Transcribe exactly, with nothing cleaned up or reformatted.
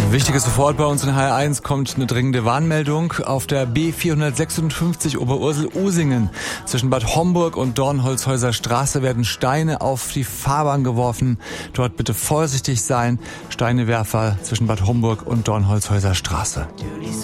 Wichtiges sofort bei uns in H R eins kommt eine dringende Warnmeldung. Auf der B vierhundertsechsundfünfzig Oberursel-Usingen zwischen Bad Homburg und Dornholzhäuser Straße werden Steine auf die Fahrbahn geworfen. Dort bitte vorsichtig sein. Steinewerfer zwischen Bad Homburg und Dornholzhäuser Straße.